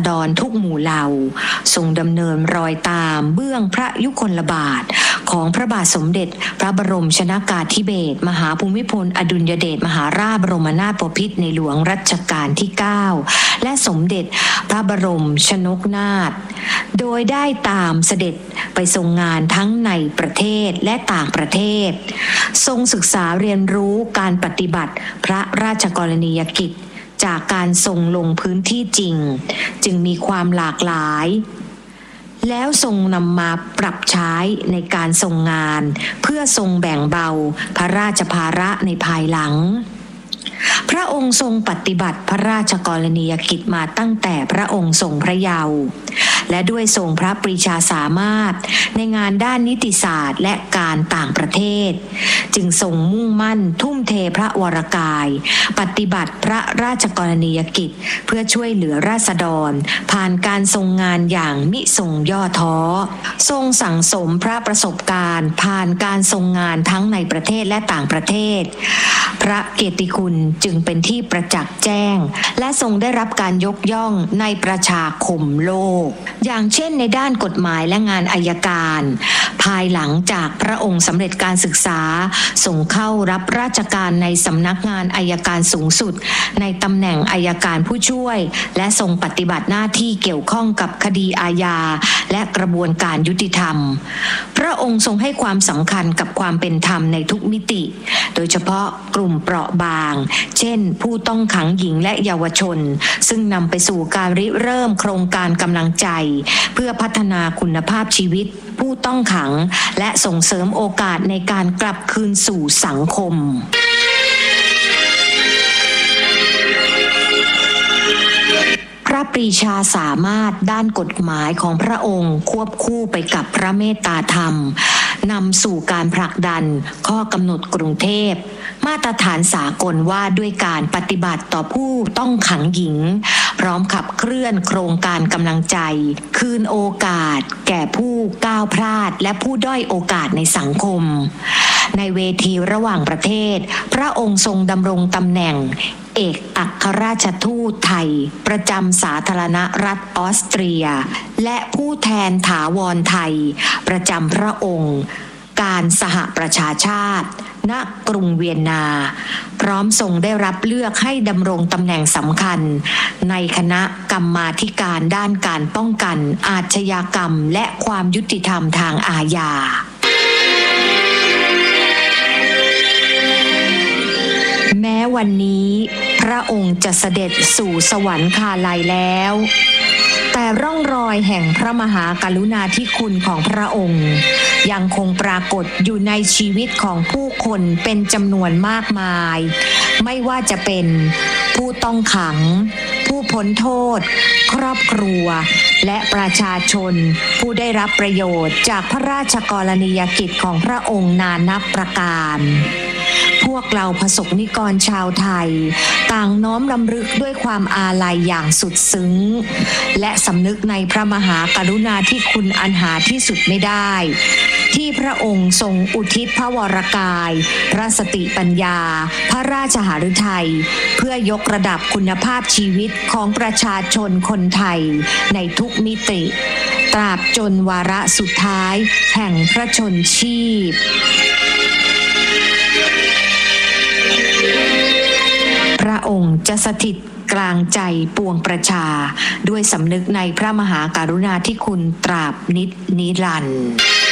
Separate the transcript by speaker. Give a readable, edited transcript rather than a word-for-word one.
Speaker 1: ฎรทุกหมู่เหล่าทรงดำเนินรอยตามเบื้องพระยุคลบาทของพระบาทสมเด็จพระบรมชนกาธิเบศรมหาภูมิพลอดุลยเดชมหาราชบรมนาถบพิตรในหลวงรัชกาลที่ 9และสมเด็จพระบรมชนกนาถโดยได้ตามเสด็จไปทรงงานทั้งในประเทศและต่างประเทศทรงศึกษาเรียนรู้การปฏิบัติพระราชกรณียกิจจากการทรงลงพื้นที่จริงจึงมีความหลากหลายแล้วทรงนำมาปรับใช้ในการทรงงานเพื่อทรงแบ่งเบาพระราชภาระในภายหลังพระองค์ทรงปฏิบัติพระราชกรณียกิจมาตั้งแต่พระองค์ทรงพระเยาว์และด้วยทรงพระปรีชาสามารถในงานด้านนิติศาสตร์และการต่างประเทศจึงทรงมุ่งมั่นทุ่มเทพระวรกายปฏิบัติพระราชกรณียกิจเพื่อช่วยเหลือราษฎรผ่านการทรงงานอย่างมิทรงย่อท้อทรงสั่งสมพระประสบการณ์ผ่านการทรงงานทั้งในประเทศและต่างประเทศพระเกียรติคุณจึงเป็นที่ประจักษ์แจ้งและทรงได้รับการยกย่องในประชาคมโลกอย่างเช่นในด้านกฎหมายและงานอัยการภายหลังจากพระองค์สำเร็จการศึกษาส่งเข้ารับราชการในสำนักงานอัยการสูงสุดในตำแหน่งอัยการผู้ช่วยและทรงปฏิบัติหน้าที่เกี่ยวข้องกับคดีอาญาและกระบวนการยุติธรรมพระองค์ทรงให้ความสำคัญกับความเป็นธรรมในทุกมิติโดยเฉพาะกลุ่มเปราะบางเช่นผู้ต้องขังหญิงและเยาวชนซึ่งนำไปสู่การริเริ่มโครงการกำลังใจเพื่อพัฒนาคุณภาพชีวิตผู้ต้องขังและส่งเสริมโอกาสในการกลับคืนสู่สังคมพระปรีชาสามารถด้านกฎหมายของพระองค์ควบคู่ไปกับพระเมตตาธรรมนำสู่การผลักดันข้อกำหนดกรุงเทพมาตรฐานสากลว่าด้วยการปฏิบัติต่อผู้ต้องขังหญิงพร้อมขับเคลื่อนโครงการกำลังใจคืนโอกาสแก่ผู้ก้าวพลาดและผู้ด้อยโอกาสในสังคมในเวทีระหว่างประเทศพระองค์ทรงดำรงตำแหน่งเอกอัครราชทูตไทยประจำสาธารณรัฐออสเตรียและผู้แทนถาวรไทยประจำพระองค์การสหประชาชาติณกรุงเวียนนาพร้อมทรงได้รับเลือกให้ดำรงตำแหน่งสำคัญในคณะกรรมาธิการด้านการป้องกันอาชญากรรมและความยุติธรรมทางอาญาแม้วันนี้พระองค์จะเสด็จสู่สวรรคาลัยแล้วแต่ร่องรอยแห่งพระมหากรุณาธิคุณของพระองค์ยังคงปรากฏอยู่ในชีวิตของผู้คนเป็นจำนวนมากมายไม่ว่าจะเป็นผู้ต้องขังผู้พ้นโทษครอบครัวและประชาชนผู้ได้รับประโยชน์จากพระราชกรณียกิจของพระองค์นานับประการพวกเราประสบนิกรชาวไทยต่างน้อมรำลึกด้วยความอาลัยอย่างสุดซึ้งและสำนึกในพระมหากรุณาธิคุณอันหาที่สุดไม่ได้ที่พระองค์ทรงอุทิศพระวรกายพระสติปัญญาพระราชหฤทัยเพื่อยกระดับคุณภาพชีวิตของประชาชนคนไทยในทุกมิติตราบจนวาระสุดท้ายแห่งพระชนชีพพระองค์จะสถิตกลางใจปวงประชาด้วยสำนึกในพระมหากรุณาธิคุณตราบนิจนิรันดร์